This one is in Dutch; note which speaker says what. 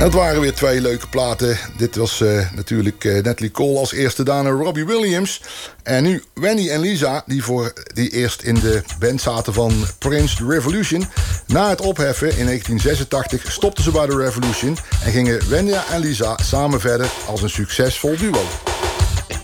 Speaker 1: Het waren weer twee leuke platen. Dit was natuurlijk Natalie Cole als eerste, daarna Robbie Williams. En nu Wendy en Lisa, die eerst in de band zaten van Prince The Revolution. Na het opheffen in 1986 stopten ze bij The Revolution en gingen Wendy en Lisa samen verder als een succesvol duo.